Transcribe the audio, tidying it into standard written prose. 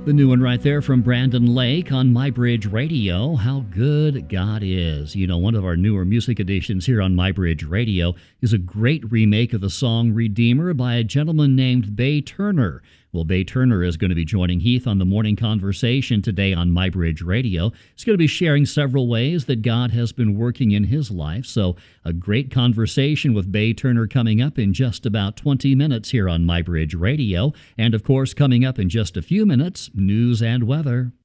The new one right there from Brandon Lake on MyBridge Radio. How good God is. You know, one of our newer music editions here on MyBridge Radio is a great remake of the song Redeemer by a gentleman named Bay Turner. Well, Bay Turner is going to be joining Heath on the Morning Conversation today on MyBridge Radio. He's going to be sharing several ways that God has been working in his life. So a great conversation with Bay Turner coming up in just about 20 minutes here on MyBridge Radio. And of course, coming up in just a few minutes, news and weather.